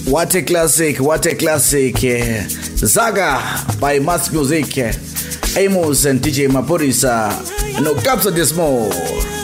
What a classic, what a classic. Zaga by Mass Music. Amos and DJ Maporisa. No caps of this more.